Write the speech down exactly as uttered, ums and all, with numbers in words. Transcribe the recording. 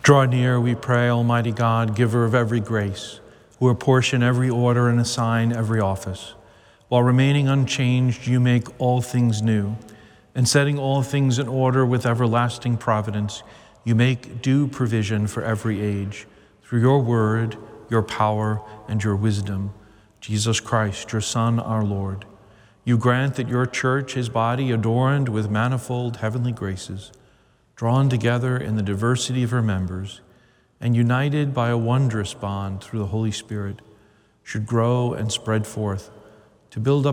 Draw near, we pray, Almighty God, giver of every grace, who apportion every order and assign every office. While remaining unchanged, you make all things new, and setting all things in order with everlasting providence, you make due provision for every age, through your word, your power, and your wisdom. Jesus Christ, your Son, our Lord. You grant that your church, his body, adorned with manifold heavenly graces, drawn together in the diversity of her members, and united by a wondrous bond through the Holy Spirit, should grow and spread forth to build up